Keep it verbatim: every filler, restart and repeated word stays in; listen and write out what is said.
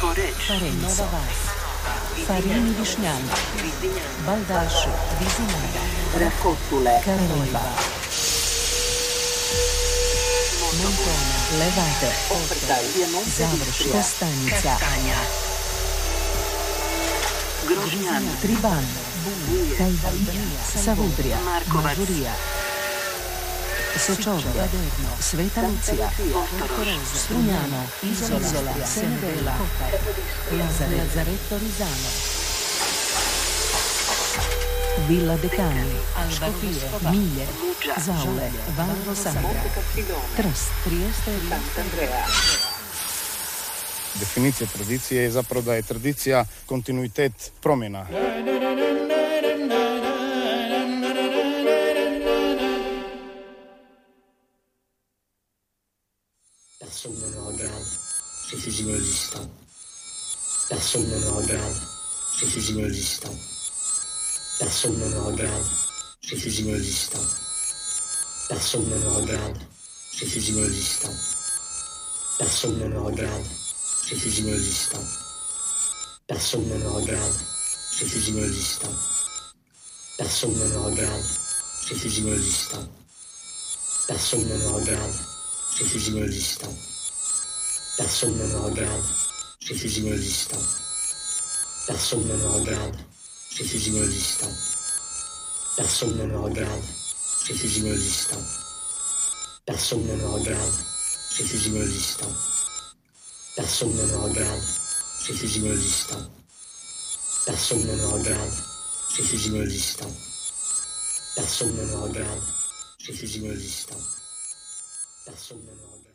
Nova Vas, Farini Višnjani, Baldaši, Vizinara, Rafotule, Karneva, Montona, Levade, Završja, Kostanjica, Grožnjan, Triban, Kajdan, Savudrija, Mažurija, Sečovje, Sveta Lucija, Strunjano, Izola, Senedela, Lazaretto Rizano, Villa Decani, Škofije, Milje, Zaule, Val Rosandra, Trst, Trieste, Sant'Andrea. Definicija tradicije je zapravo da je tradicija kontinuitet promjena. Personne ne me regarde, je suis inexistant. Personne ne me regarde, je suis inexistant. Personne ne me regarde, je suis inexistant. Personne ne me regarde, je suis inexistant. Personne ne me regarde, je suis inexistant. Personne ne me regarde, je suis inexistant. Personne ne me regarde, je suis inexistant. Personne ne me regarde, je suis inexistant. Personne ne me regarde, je suis inexistant. Personne ne me regarde, je suis inexistant. Personne ne me regarde, je suis inexistant. Personne ne me regarde, je suis inexistant. Personne ne me regarde, je suis inexistant. Personne ne me regarde, je suis inexistant. Personne ne me regarde, je suis inexistant. Personne ne me regarde.